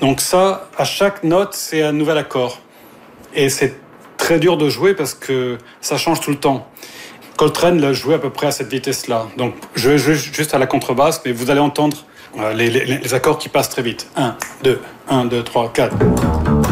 Donc ça, à chaque note, c'est un nouvel accord. Et c'est très dur de jouer parce que ça change tout le temps. Coltrane l'a joué à peu près à cette vitesse-là. Donc je vais jouer juste à la contrebasse, mais vous allez entendre les accords qui passent très vite. 1, 2, 1, 2, 3, 4.